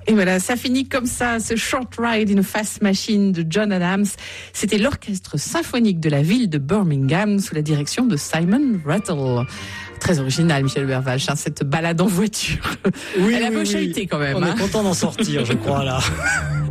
Et voilà, ça finit comme ça, ce Short Ride in a Fast Machine de John Adams. C'était l'orchestre symphonique de la ville de Birmingham sous la direction de Simon Rattle. Très original, Michel Bervalch, cette balade en voiture. Oui, Elle a beau chahuter quand même. On est content d'en sortir, je crois, là.